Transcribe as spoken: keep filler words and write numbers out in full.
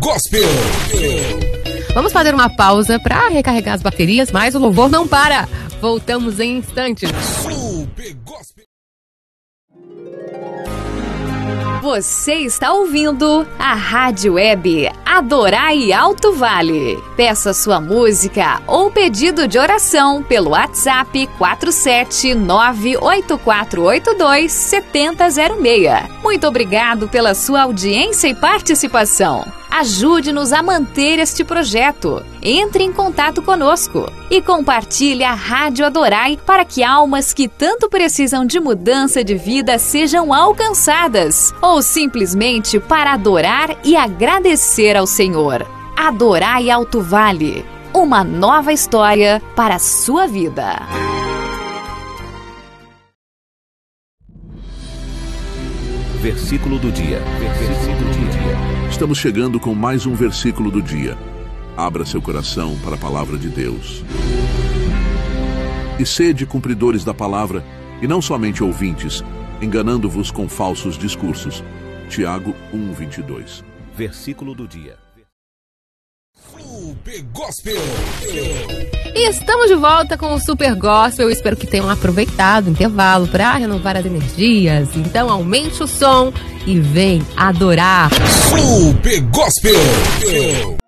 Gospel. Vamos fazer uma pausa para recarregar as baterias, mas o louvor não para. Voltamos em instantes. Super Gospel. Você está ouvindo a Rádio Web Adorai Alto Vale. Peça sua música ou pedido de oração pelo WhatsApp quatro sete nove oito quatro oito dois sete zero zero seis. Muito obrigado pela sua audiência e participação. Ajude-nos a manter este projeto. Entre em contato conosco e compartilhe a Rádio Adorai para que almas que tanto precisam de mudança de vida sejam alcançadas, ou simplesmente para adorar e agradecer ao Senhor. Adorai Alto Vale, uma nova história para a sua vida. Versículo do dia. Versículo do dia. Estamos chegando com mais um versículo do dia. Abra seu coração para a palavra de Deus. E sede cumpridores da palavra, e não somente ouvintes, enganando-vos com falsos discursos. Tiago um, vinte e dois. Versículo do dia. Super Gospel. E estamos de volta com o Super Gospel. Eu espero que tenham aproveitado o intervalo para renovar as energias. Então aumente o som e vem adorar. Super Gospel.